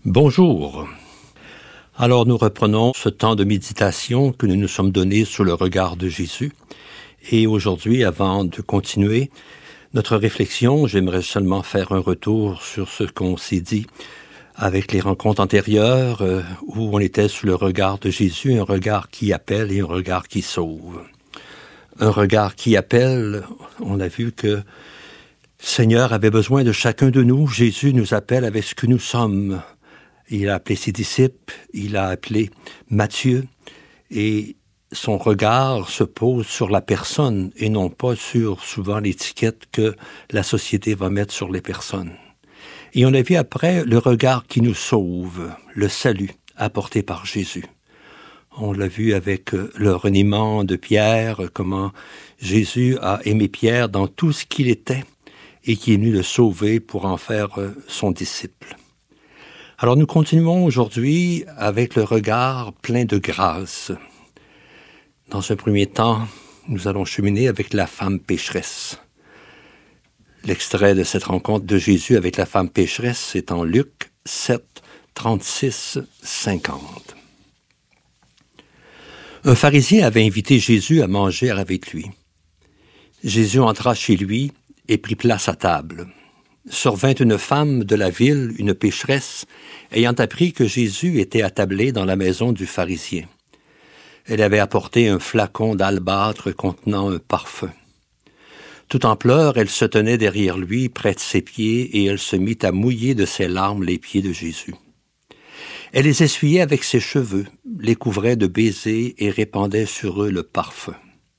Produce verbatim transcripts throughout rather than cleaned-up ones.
Bonjour. Alors nous reprenons ce temps de méditation que nous nous sommes donné sous le regard de Jésus. Et aujourd'hui, avant de continuer notre réflexion, j'aimerais seulement faire un retour sur ce qu'on s'est dit avec les rencontres antérieures euh, où on était sous le regard de Jésus, un regard qui appelle et un regard qui sauve. Un regard qui appelle, on a vu que le Seigneur avait besoin de chacun de nous. Jésus nous appelle avec ce que nous sommes. Il a appelé ses disciples, il a appelé Matthieu, et son regard se pose sur la personne et non pas sur souvent l'étiquette que la société va mettre sur les personnes. Et on a vu après le regard qui nous sauve, le salut apporté par Jésus. On l'a vu avec le reniement de Pierre, comment Jésus a aimé Pierre dans tout ce qu'il était et qui est venu le sauver pour en faire son disciple. Alors nous continuons aujourd'hui avec le regard plein de grâce. Dans un premier temps, nous allons cheminer avec la femme pécheresse. L'extrait de cette rencontre de Jésus avec la femme pécheresse est en Luc sept, trente-six, cinquante. Un pharisien avait invité Jésus à manger avec lui. Jésus entra chez lui et prit place à table. Survint une femme de la ville, une pécheresse, ayant appris que Jésus était attablé dans la maison du pharisien. Elle avait apporté un flacon d'albâtre contenant un parfum. Tout en pleurs, elle se tenait derrière lui, près de ses pieds, et elle se mit à mouiller de ses larmes les pieds de Jésus. Elle les essuyait avec ses cheveux, les couvrait de baisers et répandait sur eux le parfum.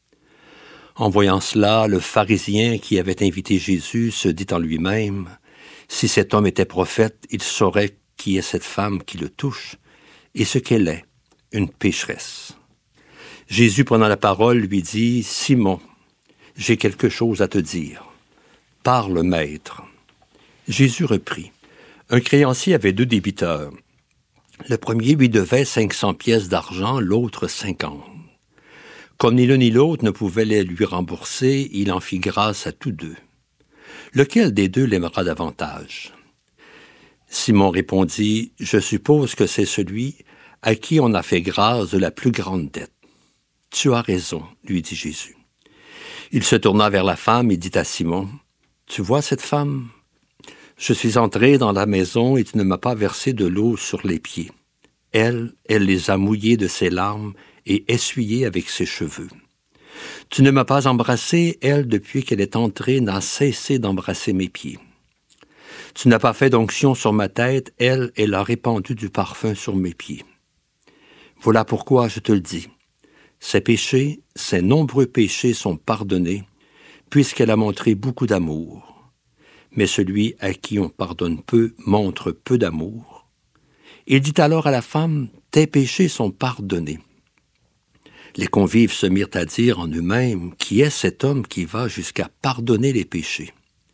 En voyant cela, le pharisien qui avait invité Jésus se dit en lui-même, « Si cet homme était prophète, il saurait qui est cette femme qui le touche et ce qu'elle est, une pécheresse. » Jésus, prenant la parole, lui dit, « Simon, j'ai quelque chose à te dire. Parle, maître. » Jésus reprit, « Un créancier avait deux débiteurs. Le premier lui devait cinq cents pièces d'argent, l'autre cinquante. Comme ni l'un ni l'autre ne pouvait les lui rembourser, il en fit grâce à tous deux. Lequel des deux l'aimera davantage? Simon répondit, « Je suppose que c'est celui à qui on a fait grâce de la plus grande dette. » « Tu as raison, lui dit Jésus. Il se tourna vers la femme et dit à Simon, « Tu vois cette femme? Je suis entré dans la maison et tu ne m'as pas versé de l'eau sur les pieds. Elle, elle les a mouillés de ses larmes et essuyés avec ses cheveux. Tu ne m'as pas embrassé, elle, depuis qu'elle est entrée, n'a cessé d'embrasser mes pieds. Tu n'as pas fait d'onction sur ma tête, elle, elle a répandu du parfum sur mes pieds. Voilà pourquoi je te le dis. Ses péchés, ses nombreux péchés sont pardonnés, puisqu'elle a montré beaucoup d'amour. Mais celui à qui on pardonne peu montre peu d'amour. Il dit alors à la femme, « Tes péchés sont pardonnés. » Les convives se mirent à dire en eux-mêmes, « Qui est cet homme qui va jusqu'à pardonner les péchés? »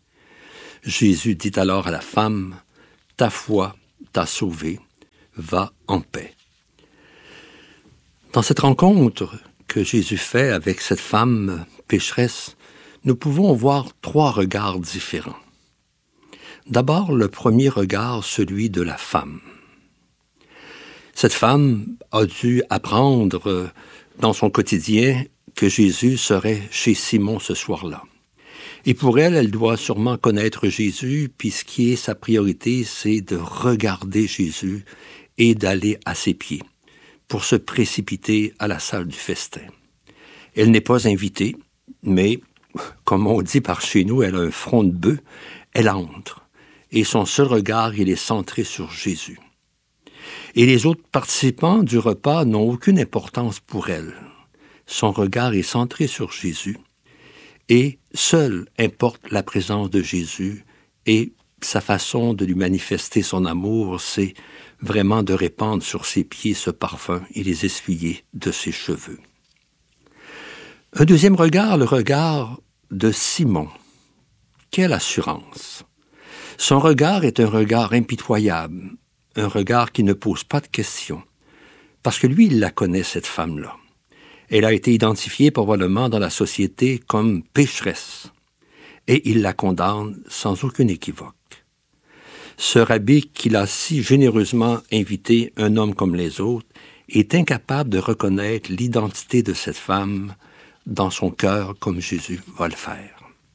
Jésus dit alors à la femme, « Ta foi t'a sauvée, va en paix. » Dans cette rencontre que Jésus fait avec cette femme pécheresse, nous pouvons voir trois regards différents. D'abord, le premier regard, celui de la femme. Cette femme a dû apprendre dans son quotidien que Jésus serait chez Simon ce soir-là. Et pour elle, elle doit sûrement connaître Jésus, puis ce qui est sa priorité, c'est de regarder Jésus et d'aller à ses pieds pour se précipiter à la salle du festin. Elle n'est pas invitée, mais, comme on dit par chez nous, elle a un front de bœuf, elle entre, et son seul regard, il est centré sur Jésus. Et les autres participants du repas n'ont aucune importance pour elle. Son regard est centré sur Jésus, et seule importe la présence de Jésus, et sa façon de lui manifester son amour, c'est vraiment de répandre sur ses pieds ce parfum et les essuyer de ses cheveux. Un deuxième regard, le regard de Simon. Quelle assurance! Son regard est un regard impitoyable, un regard qui ne pose pas de questions, parce que lui, il la connaît, cette femme-là. Elle a été identifiée probablement dans la société comme pécheresse, et il la condamne sans aucun équivoque. Ce rabbi qui l'a si généreusement invité, un homme comme les autres, est incapable de reconnaître l'identité de cette femme dans son cœur comme Jésus va le faire.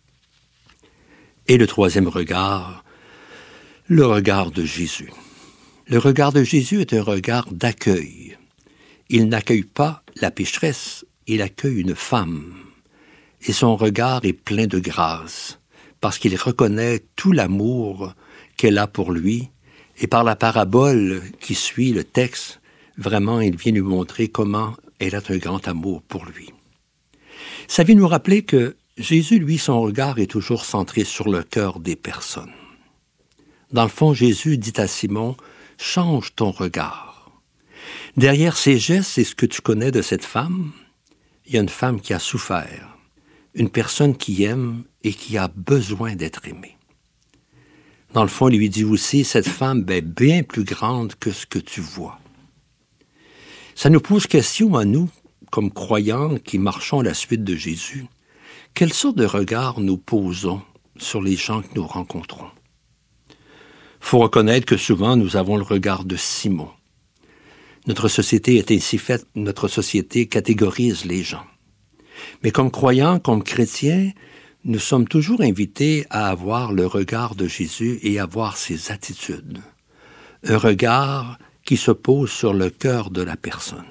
Et le troisième regard, le regard de Jésus. Le regard de Jésus est un regard d'accueil. Il n'accueille pas la pécheresse, il accueille une femme. Et son regard est plein de grâce, parce qu'il reconnaît tout l'amour qu'elle a pour lui, et par la parabole qui suit le texte, vraiment, il vient lui montrer comment elle a un grand amour pour lui. Ça vient nous rappeler que Jésus, lui, son regard est toujours centré sur le cœur des personnes. Dans le fond, Jésus dit à Simon, « Change ton regard. » Derrière ces gestes, et ce que tu connais de cette femme, il y a une femme qui a souffert, une personne qui aime et qui a besoin d'être aimée. Dans le fond, il lui dit aussi, cette femme est bien plus grande que ce que tu vois. Ça nous pose question à nous, comme croyants qui marchons à la suite de Jésus. Quelle sorte de regard nous posons sur les gens que nous rencontrons? Il faut reconnaître que souvent, nous avons le regard de Simon. Notre société est ainsi faite, notre société catégorise les gens. Mais comme croyants, comme chrétiens, nous sommes toujours invités à avoir le regard de Jésus et à voir ses attitudes. Un regard qui se pose sur le cœur de la personne.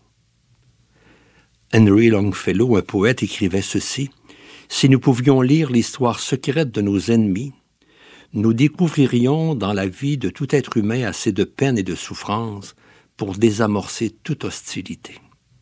Henry Longfellow, un poète, écrivait ceci, « Si nous pouvions lire l'histoire secrète de nos ennemis, nous découvririons dans la vie de tout être humain assez de peine et de souffrance pour désamorcer toute hostilité. »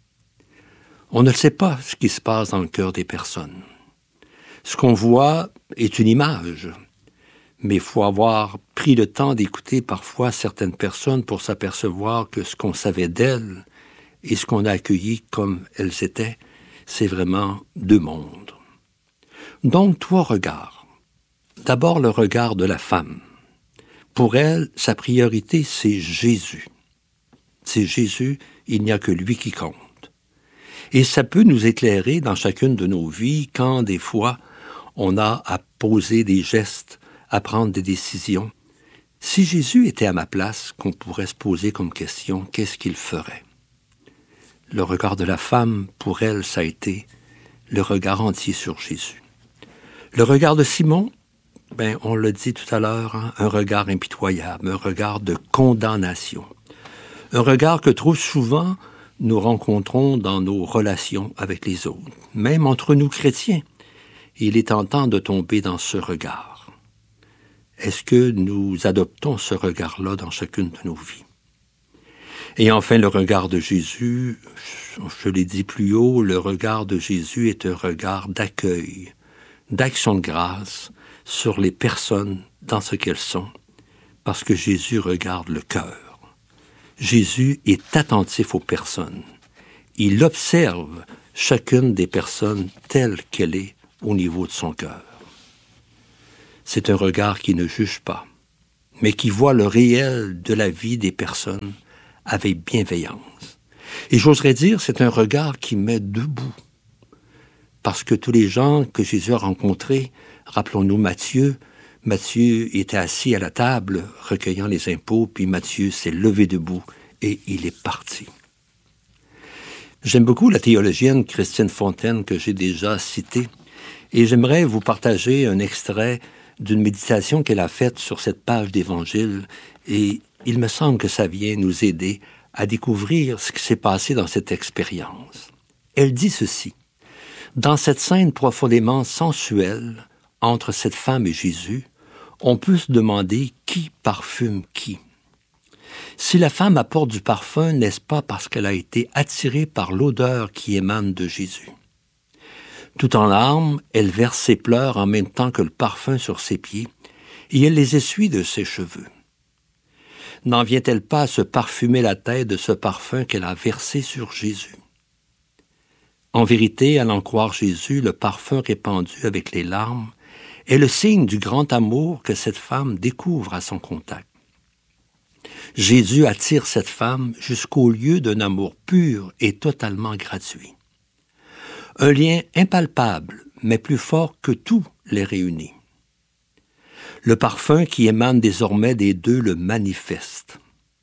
On ne sait pas ce qui se passe dans le cœur des personnes. Ce qu'on voit est une image, mais il faut avoir pris le temps d'écouter parfois certaines personnes pour s'apercevoir que ce qu'on savait d'elles et ce qu'on a accueilli comme elles étaient, c'est vraiment deux mondes. Donc, trois regards. D'abord, le regard de la femme. Pour elle, sa priorité, c'est Jésus. C'est Jésus, il n'y a que lui qui compte. Et ça peut nous éclairer dans chacune de nos vies quand, des fois, on a à poser des gestes, à prendre des décisions. Si Jésus était à ma place, qu'on pourrait se poser comme question, qu'est-ce qu'il ferait? Le regard de la femme, pour elle, ça a été le regard entier sur Jésus. Le regard de Simon, ben, on l'a dit tout à l'heure, hein, un regard impitoyable, un regard de condamnation. Un regard que trop souvent nous rencontrons dans nos relations avec les autres, même entre nous chrétiens. Il est tentant de tomber dans ce regard. Est-ce que nous adoptons ce regard-là dans chacune de nos vies? Et enfin, le regard de Jésus, je l'ai dit plus haut, le regard de Jésus est un regard d'accueil, d'action de grâce sur les personnes dans ce qu'elles sont, parce que Jésus regarde le cœur. Jésus est attentif aux personnes. Il observe chacune des personnes telle qu'elle est au niveau de son cœur. C'est un regard qui ne juge pas, mais qui voit le réel de la vie des personnes avec bienveillance. Et j'oserais dire, c'est un regard qui met debout. Parce que tous les gens que Jésus a rencontrés, rappelons-nous Matthieu, Matthieu était assis à la table recueillant les impôts, puis Matthieu s'est levé debout et il est parti. J'aime beaucoup la théologienne Christine Fontaine que j'ai déjà citée, et j'aimerais vous partager un extrait d'une méditation qu'elle a faite sur cette page d'Évangile, et il me semble que ça vient nous aider à découvrir ce qui s'est passé dans cette expérience. Elle dit ceci, « Dans cette scène profondément sensuelle entre cette femme et Jésus, on peut se demander qui parfume qui. Si la femme apporte du parfum, n'est-ce pas parce qu'elle a été attirée par l'odeur qui émane de Jésus? Tout en larmes, elle verse ses pleurs en même temps que le parfum sur ses pieds, et elle les essuie de ses cheveux. N'en vient-elle pas à se parfumer la tête de ce parfum qu'elle a versé sur Jésus? En vérité, à l'en croire Jésus, le parfum répandu avec les larmes est le signe du grand amour que cette femme découvre à son contact. Jésus attire cette femme jusqu'au lieu d'un amour pur et totalement gratuit. Un lien impalpable, mais plus fort que tout les réunit. Le parfum qui émane désormais des deux le manifeste.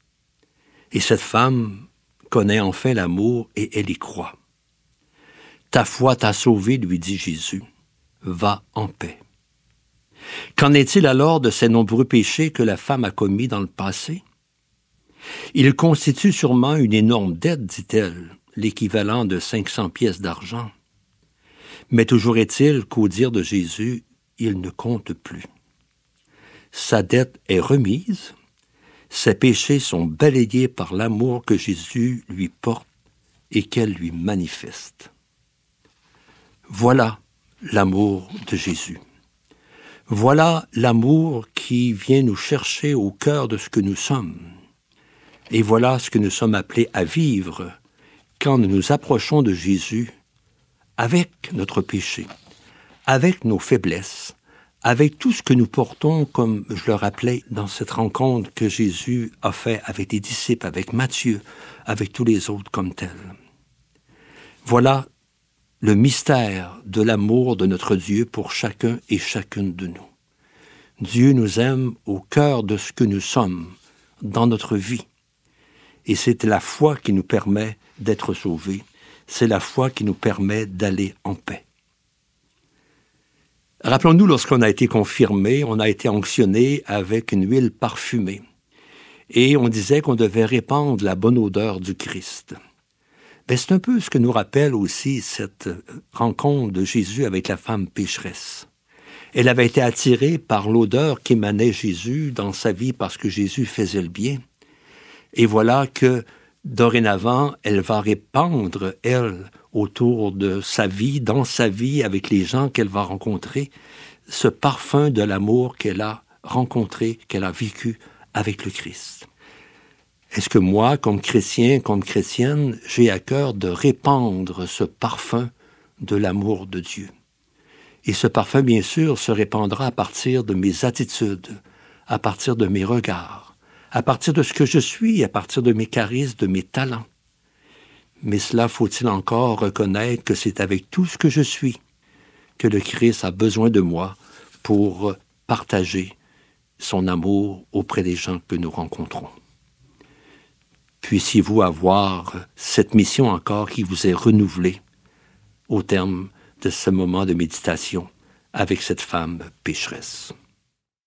Et cette femme connaît enfin l'amour et elle y croit. « Ta foi t'a sauvé, lui dit Jésus. Va en paix. » Qu'en est-il alors de ces nombreux péchés que la femme a commis dans le passé? Il constitue sûrement une énorme dette, dit-elle, l'équivalent de cinq cents pièces d'argent. Mais toujours est-il qu'au dire de Jésus, il ne compte plus. Sa dette est remise, ses péchés sont balayés par l'amour que Jésus lui porte et qu'elle lui manifeste. Voilà l'amour de Jésus. Voilà l'amour qui vient nous chercher au cœur de ce que nous sommes. Et voilà ce que nous sommes appelés à vivre quand nous nous approchons de Jésus avec notre péché, avec nos faiblesses, avec tout ce que nous portons, comme je le rappelais dans cette rencontre que Jésus a fait avec les disciples, avec Matthieu, avec tous les autres comme tels. Voilà le mystère de l'amour de notre Dieu pour chacun et chacune de nous. Dieu nous aime au cœur de ce que nous sommes, dans notre vie. Et c'est la foi qui nous permet d'être sauvés. C'est la foi qui nous permet d'aller en paix. Rappelons-nous, lorsqu'on a été confirmé, on a été onctionné avec une huile parfumée. Et on disait qu'on devait répandre la bonne odeur du Christ. Ben, c'est un peu ce que nous rappelle aussi cette rencontre de Jésus avec la femme pécheresse. Elle avait été attirée par l'odeur qu'émanait Jésus dans sa vie parce que Jésus faisait le bien. Et voilà que, dorénavant, elle va répandre, elle, autour de sa vie, dans sa vie, avec les gens qu'elle va rencontrer, ce parfum de l'amour qu'elle a rencontré, qu'elle a vécu avec le Christ. Est-ce que moi, comme chrétien, comme chrétienne, j'ai à cœur de répandre ce parfum de l'amour de Dieu? Et ce parfum, bien sûr, se répandra à partir de mes attitudes, à partir de mes regards, à partir de ce que je suis, à partir de mes charismes, de mes talents. Mais cela, faut-il encore reconnaître que c'est avec tout ce que je suis que le Christ a besoin de moi pour partager son amour auprès des gens que nous rencontrons. Puissiez-vous avoir cette mission encore qui vous est renouvelée au terme de ce moment de méditation avec cette femme pécheresse.